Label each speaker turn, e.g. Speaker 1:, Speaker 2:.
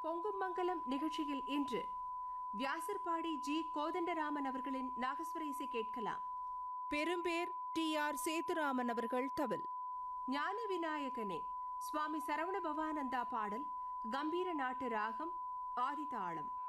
Speaker 1: பொங்கும் மங்கலம் நிகழ்ச்சியில் இன்று வியாசர்பாடி ஜி கோதண்டராமன் அவர்களின் நாகஸ்வர இசை கேட்கலாம்.
Speaker 2: பெரும்பேர் டி.ஆர். சேதுராமன் அவர்கள் தவில்.
Speaker 1: ஞான விநாயகனே சுவாமி சரவண பவானந்தா பாடல். கம்பீர நாட்டு ராகம் ஆதிதாளம்.